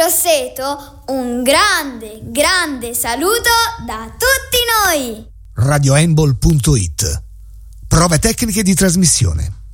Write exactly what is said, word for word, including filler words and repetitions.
Grosseto, un grande, grande saluto da tutti noi! radioembol punto it. Prove tecniche di trasmissione.